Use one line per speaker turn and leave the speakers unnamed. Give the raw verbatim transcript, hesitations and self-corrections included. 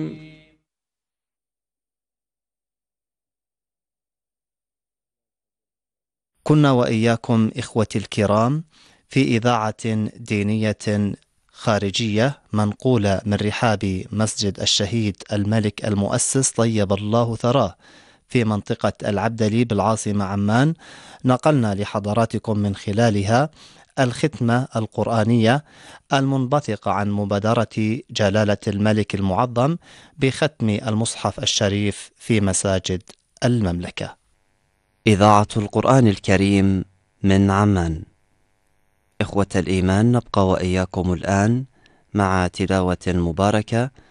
كنا وإياكم إخوتي الكرام في إذاعة دينية خارجية منقولة من رحاب مسجد الشهيد الملك المؤسس طيب الله ثراه في منطقة العبدلي بالعاصمة عمان. نقلنا لحضراتكم من خلالها الختمة القرآنية المنبثقة عن مبادرة جلالة الملك المعظم بختم المصحف الشريف في مساجد المملكة. إذاعة القرآن الكريم من عمان. إخوة الإيمان، نبقى وإياكم الآن مع تلاوة مباركة